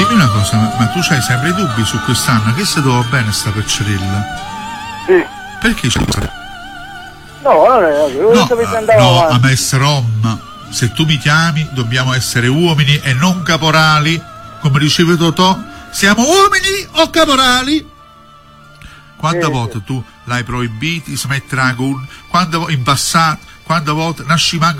dimmi una cosa, ma tu c'hai sempre i dubbi su quest'anno? Che se va bene sta peccerella? Sì. Perché c'è? No, non è no, a Messer Rom, se tu mi chiami dobbiamo essere uomini e non caporali, come diceva Totò, siamo uomini o caporali? Quante volte tu l'hai proibito, smetterà con, in passato, quante volte nasci manco